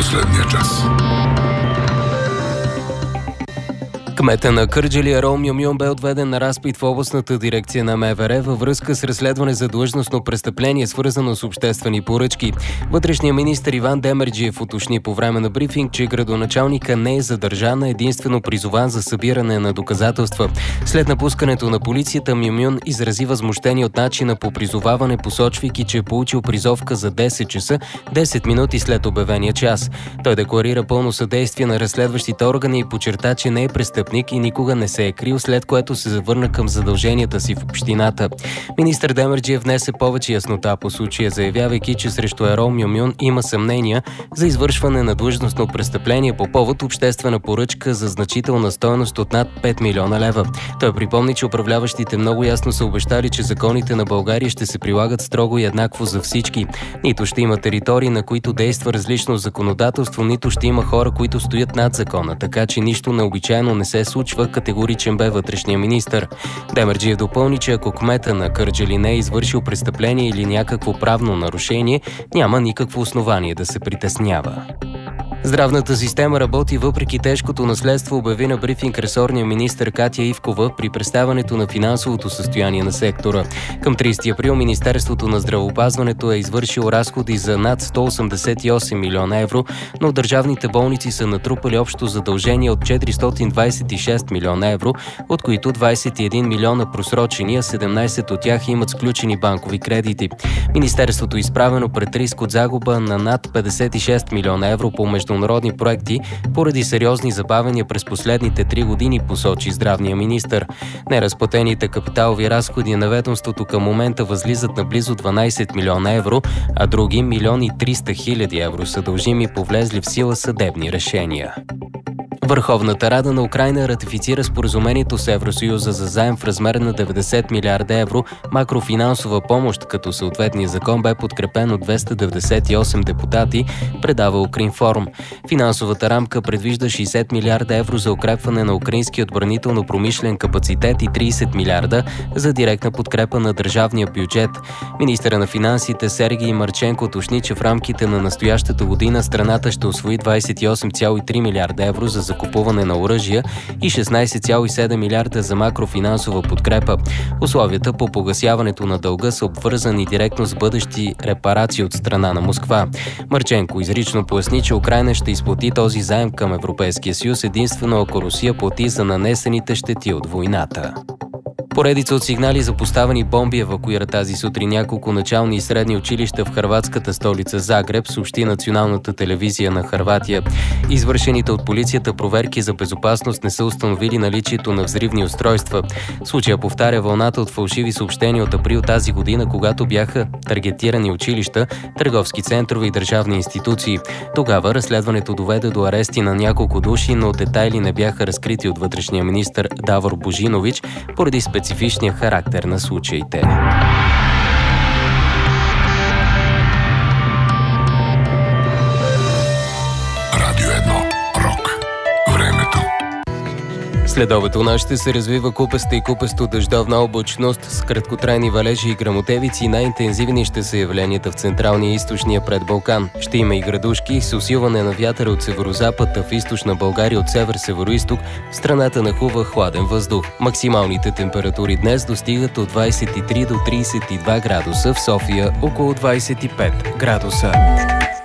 последния час. Кметът на Кърджали Ерол Мюмюн бе отведен на разпит в областната дирекция на МВР във връзка с разследване за длъжностно престъпление, свързано с обществени поръчки. Вътрешният министър Иван Демерджиев уточни по време на брифинг, че градоначалника не е задържан, а единствено призован за събиране на доказателства. След напускането на полицията, Мюмюн изрази възмущение от начина по призоваване, посочвайки, че е получил призовка за 10 часа, 10 минути след обявения час. Той декларира пълно съдействие на разследващите органи и подчерта, че не е престъпник и никога не се е крил, след което се завърна към задълженията си в общината. Министър Демерджиев внесе повече яснота по случая, заявявайки, че срещу Ерол Мюмюн има съмнения за извършване на длъжностно престъпление по повод обществена поръчка за значителна стойност от над 5 милиона лева. Той припомни, че управляващите много ясно са обещали, че законите на България ще се прилагат строго и еднакво за всички. Нито ще има територии, на които действа различно законодателство, нито ще има хора, които стоят над закона, така че нищо необичайно не се случва, категоричен бе вътрешния министър. Демерджиев допълни, че ако кмета на Кърджали не е извършил престъпление или някакво правно нарушение, няма никакво основание да се притеснява. Здравната система работи въпреки тежкото наследство, обяви на брифинг ресорния министър Катя Ивкова при представянето на финансовото състояние на сектора. Към 30 април Министерството на здравеопазването е извършило разходи за над 188 милиона евро, но държавните болници са натрупали общо задължения от 426 милиона евро, от които 21 милиона просрочени, а 17 от тях имат сключени банкови кредити. Министерството е изправено пред риск от загуба на над 56 милиона евро по международни проекти поради сериозни забавения през последните 3 години, посочи здравния министър. Неразплатените капиталови разходи на ведомството към момента възлизат на близо 12 милиона евро, а други 1 300 000 евро са дължими по влезли в сила съдебни решения. Върховната рада на Украйна ратифицира споразумението с Евросъюза за заем в размер на 90 милиарда евро макрофинансова помощ, като съответният закон бе подкрепен от 298 депутати, предава Укринформ. Финансовата рамка предвижда 60 милиарда евро за укрепване на украинския отбранително-промишлен капацитет и 30 милиарда за директна подкрепа на държавния бюджет. Министъра на финансите Сергей Марченко уточни, че в рамките на настоящата година страната ще усвои 28,3 милиарда евро за закупуване на оръжия и 16,7 милиарда за макрофинансова подкрепа. Условията по погасяването на дълга са обвързани директно с бъдещи репарации от страна на Москва. Марченко изрично поясни, че Украйна ще изплати този заем към Европейския съюз единствено ако Русия плати за нанесените щети от войната. Поредица от сигнали за поставени бомби евакуира тази сутрин няколко начални и средни училища в хърватската столица Загреб, съобщи националната телевизия на Хърватия. Извършените от полицията проверки за безопасност не са установили наличието на взривни устройства. Случая повтаря вълната от фалшиви съобщения от април тази година, когато бяха таргетирани училища, търговски центрове и държавни институции. Тогава разследването доведе до арести на няколко души, но детайли не бяха разкрити от вътрешния министър Давор Божинович поради специфичния характер на случаите. Радио 1. Рок. Времето. Следобед у нас ще се развива купеста и купесто-дъждовна облачност с краткотрайни валежи и гръмотевици. Най-интензивни ще са явленията в централния и източния предбалкан. Ще има и градушки с усилване на вятъра от северозапад, а в източна България от север-североизток в страната нахлува хладен въздух. Максималните температури днес достигат от 23 до 32 градуса, в София около 25 градуса.